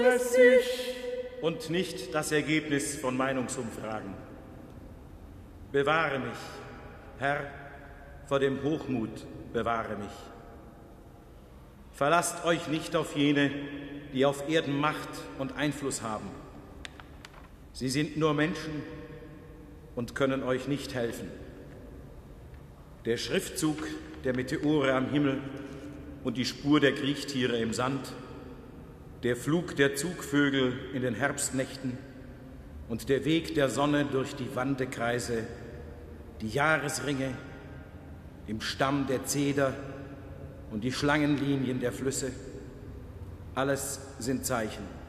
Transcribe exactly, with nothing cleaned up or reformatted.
und nicht das Ergebnis von Meinungsumfragen. Bewahre mich, Herr, vor dem Hochmut, bewahre mich. Verlasst euch nicht auf jene, die auf Erden Macht und Einfluss haben. Sie sind nur Menschen und können euch nicht helfen. Der Schriftzug der Meteore am Himmel und die Spur der Kriechtiere im Sand, der Flug der Zugvögel in den Herbstnächten und der Weg der Sonne durch die Wandekreise, die Jahresringe im Stamm der Zeder und die Schlangenlinien der Flüsse, alles sind Zeichen.